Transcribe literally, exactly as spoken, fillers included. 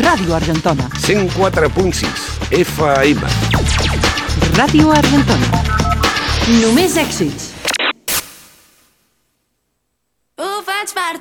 Ràdio Argentona. cent quatre punt sis F M. Ràdio Argentona. Només èxits. Ho faig per